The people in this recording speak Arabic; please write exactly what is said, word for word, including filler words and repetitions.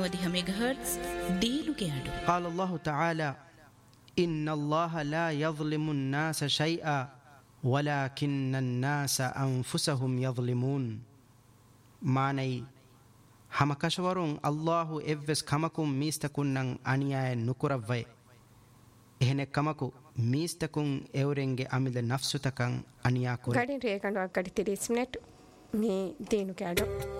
ನುವದಿಹ ಮೆಗಾಹರ್ಟ್ಸ್ ದೀನುಗೆ ಅಡು. قال الله تعالى إن الله لا يظلم الناس شيئا ولكن الناس أنفسهم يظلمون. معنی همکشورون الله evves kamakun mistakunnan aniyaye nukuravve. ehne kamaku mistakun eurenge amile nafsutakan aniya kore. gadin re kandu akadi tiris minute me deenuke adu.